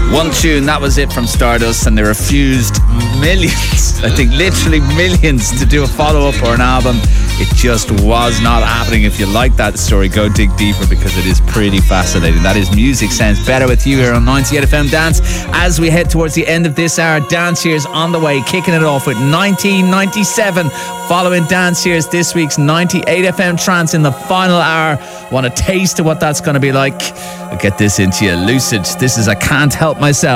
One tune, that was it from Stardust, and they refused millions, I think literally millions, to do a follow-up or an album. It just was not happening. If you like that story, go dig deeper, because it is pretty fascinating. That is Music Sounds Better with you here on 98 FM Dance. As we head towards the end of this hour, Dance Year's on the way, kicking it off with 1997. Following Dance Year's, this week's 98 FM Trance in the final hour. Want a taste of what that's going to be like? I'll get this into you. Lucid, this is I Can't Help Myself.